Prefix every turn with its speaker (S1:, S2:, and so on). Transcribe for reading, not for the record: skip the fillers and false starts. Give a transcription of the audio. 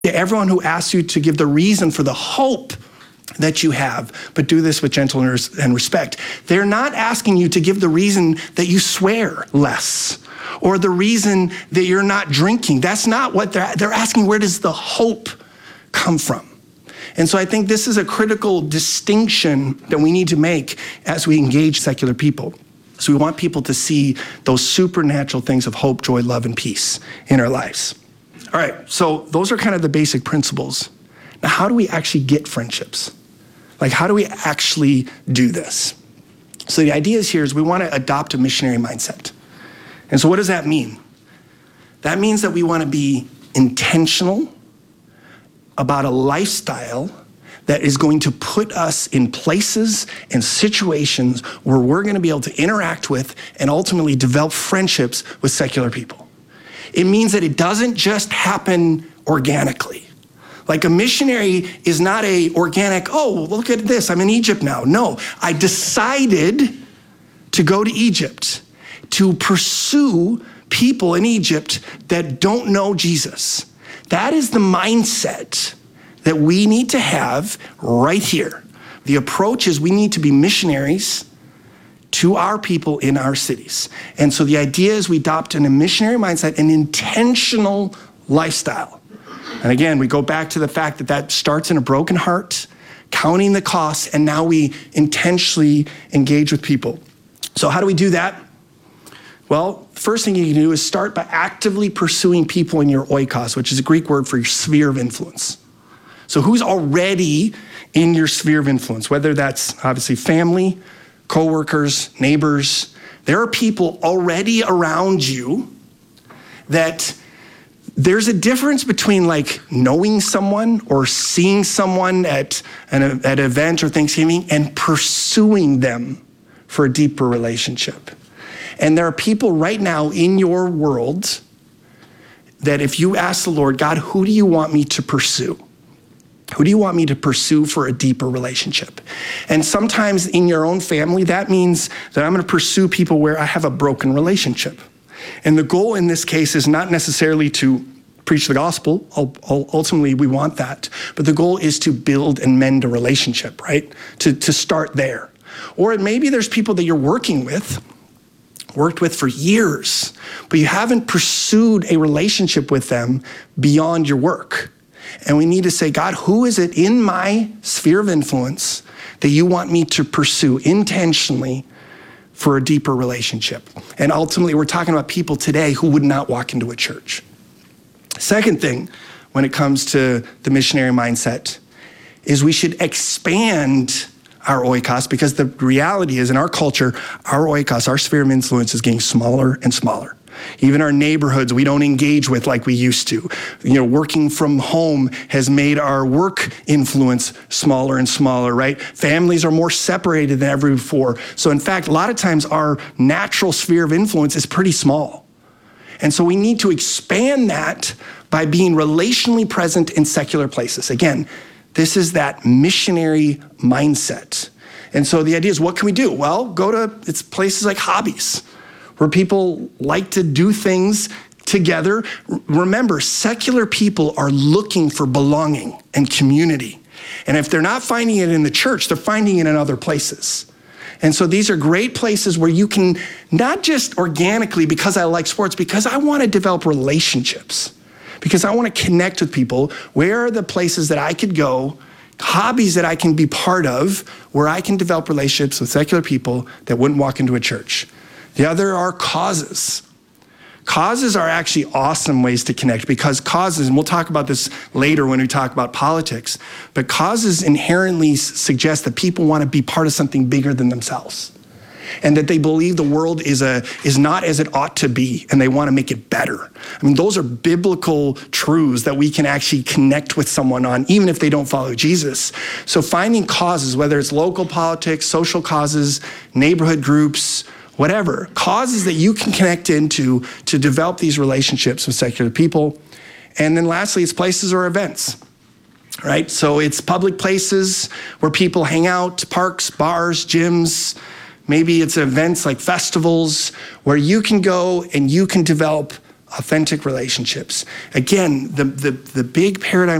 S1: To everyone who asks you to give the reason for the hope that you have, but do this with gentleness and respect. They're not asking you to give the reason that you swear less or the reason that you're not drinking. That's not what they're asking. Where does the hope come from? And so I think this is a critical distinction that we need to make as we engage secular people. So we want people to see those supernatural things of hope, joy, love, and peace in our lives. All right, so those are kind of the basic principles. Now, how do we actually get friendships? Like, how do we actually do this? So the idea here is we want to adopt a missionary mindset. And so what does that mean? That means that we want to be intentional about a lifestyle that is going to put us in places and situations where we're going to be able to interact with and ultimately develop friendships with secular people. It means that it doesn't just happen organically. Like a missionary is not a organic, oh, look at this, I'm in Egypt now. No, I decided to go to Egypt to pursue people in Egypt that don't know Jesus. That is the mindset that we need to have right here. The approach is we need to be missionaries to our people in our cities. And so the idea is we adopt a missionary mindset, an intentional lifestyle. And again, we go back to the fact that that starts in a broken heart, counting the costs, and now we intentionally engage with people. So how do we do that? Well, the first thing you can do is start by actively pursuing people in your oikos, which is a Greek word for your sphere of influence. So who's already in your sphere of influence, whether that's obviously family, coworkers, neighbors. There are people already around you that there's a difference between like knowing someone or seeing someone at an event or Thanksgiving and pursuing them for a deeper relationship. And there are people right now in your world that if you ask the Lord, God, who do you want me to pursue? Who do you want me to pursue for a deeper relationship? And sometimes in your own family, that means that I'm going to pursue people where I have a broken relationship. And the goal in this case is not necessarily to preach the gospel. Ultimately, we want that. But the goal is to build and mend a relationship, right? To start there. Or maybe there's people that you're worked with for years, but you haven't pursued a relationship with them beyond your work. And we need to say, God, who is it in my sphere of influence that you want me to pursue intentionally for a deeper relationship? And ultimately, we're talking about people today who would not walk into a church. Second thing, when it comes to the missionary mindset, is we should expand our oikos, because the reality is in our culture, our oikos, our sphere of influence is getting smaller and smaller. Even our neighborhoods we don't engage with like we used to. Working from home has made our work influence smaller and smaller, right? Families are more separated than ever before. So in fact, a lot of times our natural sphere of influence is pretty small. And so we need to expand that by being relationally present in secular places. Again, this is that missionary mindset. And so the idea is, what can we do? Well, it's places like hobbies, where people like to do things together. Remember, secular people are looking for belonging and community. And if they're not finding it in the church, they're finding it in other places. And so these are great places where you can, not just organically because I like sports, because I want to develop relationships, because I want to connect with people. Where are the places that I could go, hobbies that I can be part of, where I can develop relationships with secular people that wouldn't walk into a church? The other are causes. Causes are actually awesome ways to connect, because causes, and we'll talk about this later when we talk about politics, but causes inherently suggest that people want to be part of something bigger than themselves, and that they believe the world is not as it ought to be, and they want to make it better. I mean, those are biblical truths that we can actually connect with someone on, even if they don't follow Jesus. So finding causes, whether it's local politics, social causes, neighborhood groups, whatever, causes that you can connect into to develop these relationships with secular people. And then lastly, it's places or events, right? So it's public places where people hang out, parks, bars, gyms. Maybe it's events like festivals where you can go and you can develop authentic relationships. Again, the big paradigm